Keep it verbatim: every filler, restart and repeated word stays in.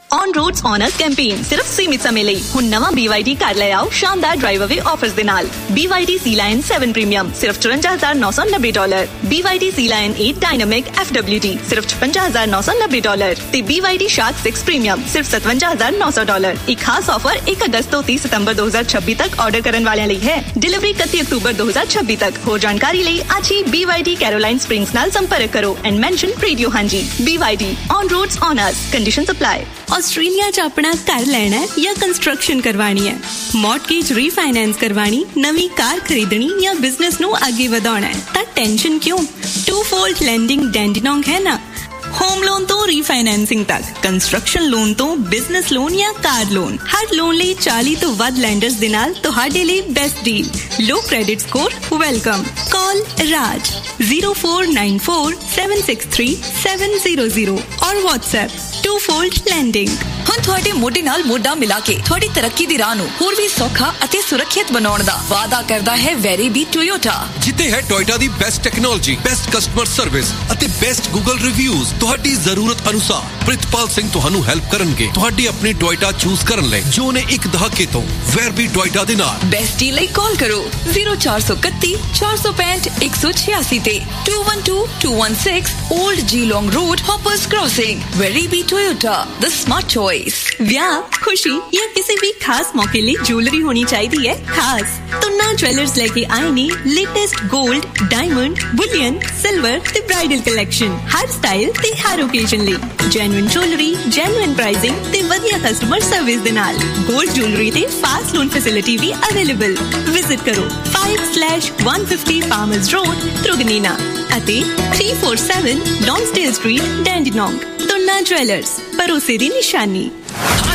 on roads honour campaign सिर्फ सीमित समय ਲਈ ਹੁਣ ਨਵਾਂ B Y D ਕਾਰ ਲੈ ਆਓ ਸ਼ਾਨਦਾਰ ਡਰਾਈਵ ਅਵੇ ਆਫਰਸ ਦੇ ਨਾਲ B Y D Sea Lion seven premium ਸਿਰਫ ਚੁਰੰਜਾ ਹਜ਼ਾਰ ਨੌ ਸੌ ਨੱਬੇ dollar B Y D Sea Lion eight dynamic F W D ਸਿਰਫ ਛਪੰਜਾ ਹਜ਼ਾਰ ਨੌ ਸੌ ਨੱਬੇ ਡਾਲਰ ਤੇ B Y D Shark six premium ਸਿਰਫ ਸਤਵੰਜਾ ਹਜ਼ਾਰ ਨੌ ਸੌ ਡਾਲਰ ਇੱਕ ਖਾਸ ਆਫਰ ਇੱਕ ਅਗਸਤ ਤੋਂ ਤੀਹ ਸਤੰਬਰ ਦੋ ਹਜ਼ਾਰ ਛੱਬੀ ਤੱਕ ਆਰਡਰ ਕਰਨ ਵਾਲਿਆਂ ਲਈ ਹੈ ਡਿਲੀਵਰੀ ਇਕੱਤੀ ਅਕਤੂਬਰ ਦੋ ਹਜ਼ਾਰ ਛੱਬੀ ਤੱਕ ਹੋਰ ਜਾਣਕਾਰੀ ਲਈ ਅੱਜ ਹੀ B Y D Caroline Springs ਨਾਲ ਸੰਪਰਕ ਕਰੋ ਐਂਡ ਮੈਂਸ਼ਨ ਰੇਡੀਓ ਹਾਂਜੀ B Y D on roads on us conditions apply Australia च अपना घर लेना है या कंस्ट्रक्शन करवानी है मॉर्टगेज रीफाइनेंस करवानी नवी कार खरीदनी या बिजनेस नू आगे ਵਧਾਉਣਾ है ता टेंशन क्यों टू फोल्ड लैंडिंग डैंडिनोंग है ना होम लोन तो रीफाइनेंसिंग तक कंस्ट्रक्शन लोन तो बिजनेस लोन या कार लोन हर लोन ਲਈ चालीस ਤੋਂ ਵੱਧ ਲੈਂਡਰਸ ਦੇ ਨਾਲ ਤੁਹਾਡੇ ਲਈ ਬੈਸਟ ਡੀਲ लो क्रेडिट स्कोर वेलकम कॉल राज zero four nine four seven six three seven zero zero और WhatsApp टू फोल्ड लैंडिंग ਹੁਣ ਤੁਹਾਡੇ ਮੋਢੇ ਨਾਲ ਮੋਢਾ ਮਿਲਾ ਕੇ ਤੁਹਾਡੀ ਤਰੱਕੀ ਦੀ ਰਾਹ ਨੂੰ ਹੋਰ ਵੀ ਸੌਖਾ ਅਤੇ ਸੁਰੱਖਿਅਤ ਬਣਾਉਣ ਦਾ ਵਾਅਦਾ ਕਰਦਾ ਹੈ ਵੈਰੀਬੀ ਟੋਯੋਟਾ ਜਿੱਤੇ ਹੈ ਟੋਯੋਟਾ ਦੀ best technology best customer service ਅਤੇ ਬੈਸਟ ਗੂਗਲ ਰਿਵਿਊਜ਼ ਤੁਹਾਡੀ ਜ਼ਰੂਰਤ ਅਨੁਸਾਰ ਪ੍ਰਿਤਪਾਲ ਸਿੰਘ ਤੁਹਾਨੂੰ ਹੈਲਪ ਕਰਨਗੇ ਤੁਹਾਡੀ ਆਪਣੀ ਟੋਯੋਟਾ ਚੂਜ਼ ਕਰਨ ਲਈ ਜੋ ਨੇ ਇੱਕ ਦਹਾਕੇ ਤੋਂ ਵੈਰਬੀ ਟੋਯੋਟਾ ਦੇ ਨਾਲ ਬੈਸਟ ਡੀਲ ਲਈ ਕਾਲ ਕਰੋ zero four three one four four five one one six eight ਤੇ two one two two one six Old Geelong Road Hoppers Crossing ਵੈਰੀਬੀ Toyota the smart choice ਵਿਆਹ ਖੁਸ਼ੀ ਜਾਂ ਕਿਸੇ ਵੀ ਖਾਸ ਮੌਕੇ ਲਈ ਜੁਐਲਰੀ ਹੋਣੀ ਚਾਹੀਦੀ ਹੈ ਖਾਸ ਤੁਨਾ ਜੁਐਲਰਸ ਲੈ ਕੇ ਆਏ ਨੇ ਲੇਟੈਸਟ 골ਡ ਡਾਇਮੰਡ ਬੁਲੀਅਨ ਸਿਲਵਰ ਤੇ ਬ੍ਰਾਈਡਲ ਕਲੈਕਸ਼ਨ ਹਰ ਸਟਾਈਲ ਤੇ ਹਰ ਓਕੇਜ਼ਨ ਲਈ ਜੈਨੂਇਨ ਜੁਐਲਰੀ ਜੈਨੂਇਨ ਪ੍ਰਾਈਸਿੰਗ ਤੇ ਵਧੀਆ ਕਸਟਮਰ ਸਰਵਿਸ ਦੇ ਨਾਲ 골ਡ ਜੁਐਲਰੀ ਤੇ ਫਾਸਟ ਲੋਨ ਫੈਸਿਲਿਟੀ ਵੀ ਅਵੇਲੇਬਲ ਵਿਜ਼ਿਟ ਕਰੋ five slash one fifty Palmers Road Truganina ਅਤੇ three forty-seven Lonsdale Street Dandenong ਤੁਨਾ jewellers ਭਰੋਸੇ ਦੀ ਨਿਸ਼ਾਨੀ